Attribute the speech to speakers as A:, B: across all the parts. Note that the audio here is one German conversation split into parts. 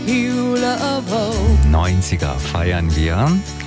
A: 90er feiern wir.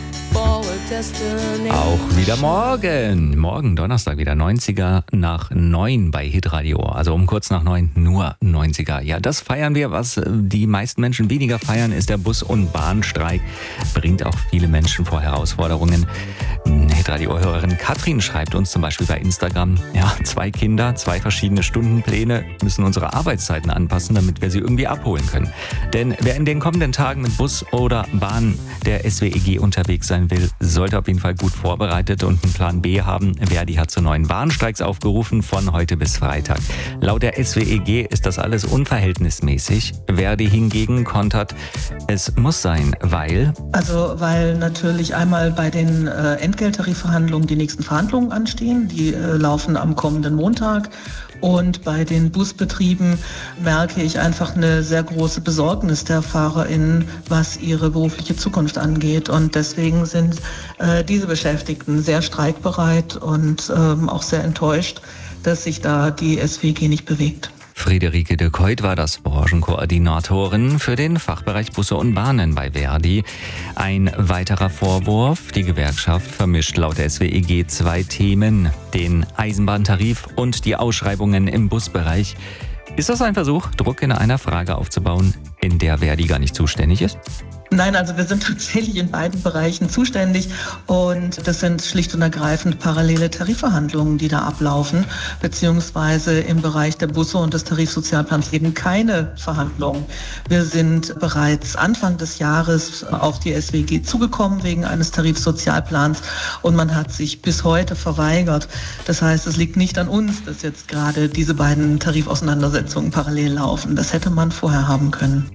A: Auch wieder morgen. Morgen, Donnerstag, wieder 90er nach 9 bei Hitradio. Also um kurz nach 9 nur 90er. Ja, das feiern wir. Was die meisten Menschen weniger feiern, ist der Bus- und Bahnstreik. Bringt auch viele Menschen vor Herausforderungen. Hitradio-Hörerin Katrin schreibt uns zum Beispiel bei Instagram, ja, 2 Kinder, 2 verschiedene Stundenpläne, müssen unsere Arbeitszeiten anpassen, damit wir sie irgendwie abholen können. Denn wer in den kommenden Tagen mit Bus oder Bahn der SWEG unterwegs sein will, sollte auf jeden Fall gut vorbereitet und einen Plan B haben. Verdi hat zu neuen Bahnstreiks aufgerufen von heute bis Freitag. Laut der SWEG ist das alles unverhältnismäßig. Verdi hingegen kontert, es muss sein, weil
B: natürlich einmal bei den Entgelttarifverhandlungen die nächsten Verhandlungen anstehen. Die laufen am kommenden Montag. Und bei den Busbetrieben merke ich einfach eine sehr große Besorgnis der FahrerInnen, was ihre berufliche Zukunft angeht. Und deswegen sind diese Beschäftigten sehr streikbereit und auch sehr enttäuscht, dass sich da die SWG nicht bewegt.
A: Friederike de Koit war das Branchenkoordinatorin für den Fachbereich Busse und Bahnen bei Verdi. Ein weiterer Vorwurf, die Gewerkschaft vermischt laut der SWEG 2 Themen, den Eisenbahntarif und die Ausschreibungen im Busbereich. Ist das ein Versuch, Druck in einer Frage aufzubauen, in der Verdi gar nicht zuständig ist?
B: Nein, also wir sind tatsächlich in beiden Bereichen zuständig und das sind schlicht und ergreifend parallele Tarifverhandlungen, die da ablaufen, beziehungsweise im Bereich der Busse und des Tarifsozialplans eben keine Verhandlungen. Wir sind bereits Anfang des Jahres auf die SWG zugekommen wegen eines Tarifsozialplans und man hat sich bis heute verweigert. Das heißt, es liegt nicht an uns, dass jetzt gerade diese beiden Tarifauseinandersetzungen parallel laufen. Das hätte man vorher haben können.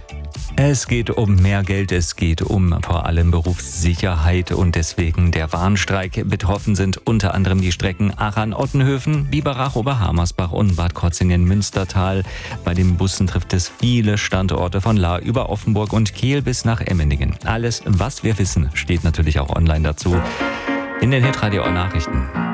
A: Es geht um mehr Geld, es geht um vor allem Berufssicherheit und deswegen der Warnstreik. Betroffen sind unter anderem die Strecken Aachen-Ottenhöfen, Biberach, Oberhammersbach und Bad Krozingen-Münstertal. Bei den Bussen trifft es viele Standorte von Lahr über Offenburg und Kehl bis nach Emmendingen. Alles, was wir wissen, steht natürlich auch online dazu in den Hitradio Nachrichten.